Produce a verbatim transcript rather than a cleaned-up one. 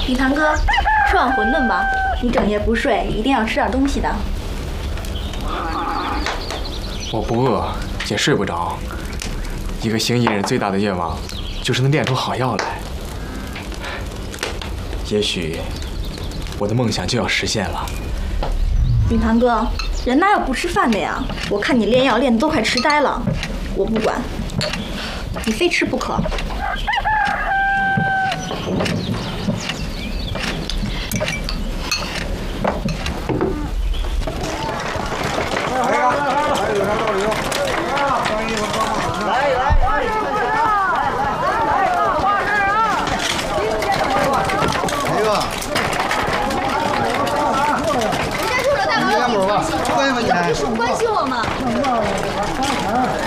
冰堂哥，吃碗馄饨吧。你整夜不睡，一定要吃点东西的。 我不饿，也睡不着。一个行医人最大的愿望，就是能炼出好药来。也许我的梦想就要实现了。 冰堂哥，人哪有不吃饭的呀？我看你炼药炼得都快痴呆了。我不管，你非吃不可。 关心我吗？